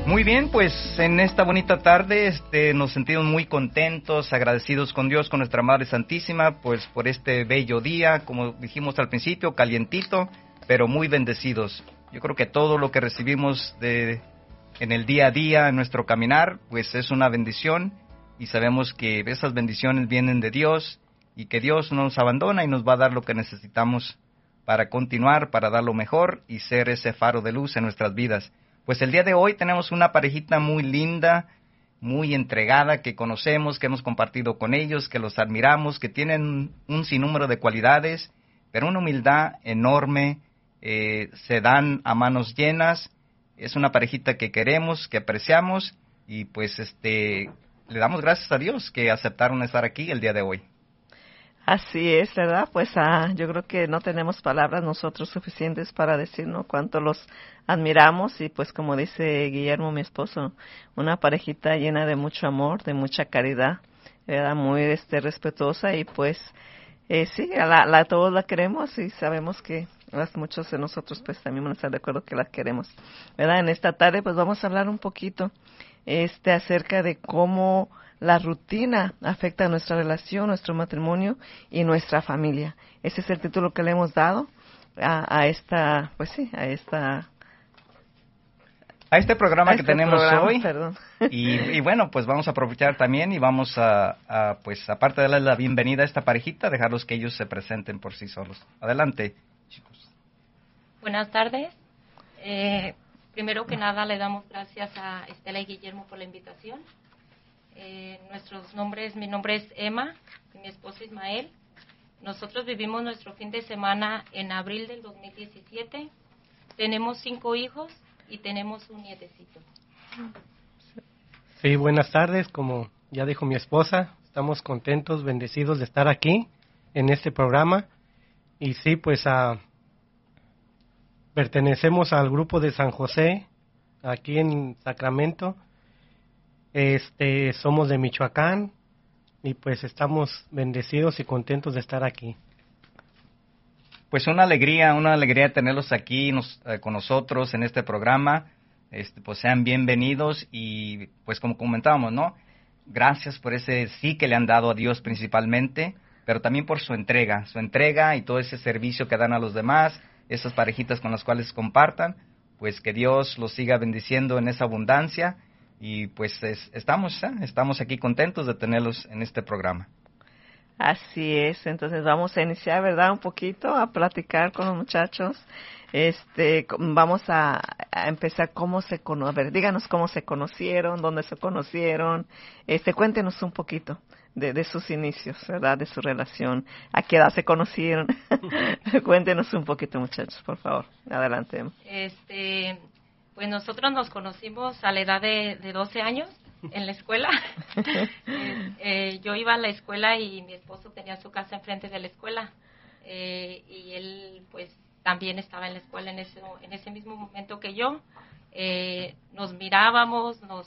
Muy bien, pues en esta bonita tarde nos sentimos muy contentos, agradecidos con Dios, con nuestra Madre Santísima, pues por este bello día, como dijimos al principio, calientito, pero muy bendecidos. Yo creo que todo lo que recibimos en el día a día, en nuestro caminar, pues es una bendición y sabemos que esas bendiciones vienen de Dios y que Dios no nos abandona y nos va a dar lo que necesitamos para continuar, para dar lo mejor y ser ese faro de luz en nuestras vidas. Pues el día de hoy tenemos una parejita muy linda, muy entregada, que conocemos, que hemos compartido con ellos, que los admiramos, que tienen un sinnúmero de cualidades, pero una humildad enorme, se dan a manos llenas. Es una parejita que queremos, que apreciamos y pues le damos gracias a Dios que aceptaron estar aquí el día de hoy. Así es, ¿verdad? Pues yo creo que no tenemos palabras nosotros suficientes para decirnos cuánto los admiramos y pues como dice Guillermo, mi esposo, una parejita llena de mucho amor, de mucha caridad, ¿verdad? Muy respetuosa y pues sí, todos la queremos y sabemos que muchos de nosotros pues también van a estar de acuerdo que la queremos, ¿verdad? En esta tarde pues vamos a hablar un poquito acerca de cómo la rutina afecta a nuestra relación, nuestro matrimonio y nuestra familia. Ese es el título que le hemos dado a este programa que tenemos hoy. Perdón. Y bueno, pues vamos a aprovechar también y vamos pues aparte de darles la bienvenida a esta parejita, dejarlos que ellos se presenten por sí solos. Adelante, chicos. Buenas tardes. Primero que nada le damos gracias a Estela y Guillermo por la invitación. Mi nombre es Emma y mi esposo Ismael. Nosotros vivimos nuestro fin de semana en abril del 2017. Tenemos 5 hijos y tenemos un nietecito. Sí, buenas tardes. Como ya dijo mi esposa, estamos contentos, bendecidos de estar aquí en este programa. Y sí, pues pertenecemos al grupo de San José, aquí en Sacramento. Somos de Michoacán y pues estamos bendecidos y contentos de estar aquí. Pues una alegría tenerlos aquí con nosotros en este programa. Pues sean bienvenidos y pues como comentábamos, ¿no? Gracias por ese sí que le han dado a Dios principalmente, pero también por su entrega y todo ese servicio que dan a los demás, esas parejitas con las cuales compartan, pues que Dios los siga bendiciendo en esa abundancia. Y pues estamos aquí contentos de tenerlos en este programa. Así es, entonces vamos a iniciar, ¿verdad? Un poquito a platicar con los muchachos. Vamos a empezar a ver, díganos cómo se conocieron, dónde se conocieron. Cuéntenos un poquito de sus inicios, ¿verdad? De su relación, a qué edad se conocieron. Cuéntenos un poquito, muchachos, por favor. Adelante. Pues nosotros nos conocimos a la edad de 12 años en la escuela. Yo iba a la escuela y mi esposo tenía su casa enfrente de la escuela. Y él pues también estaba en la escuela en ese mismo momento que yo. Nos mirábamos, nos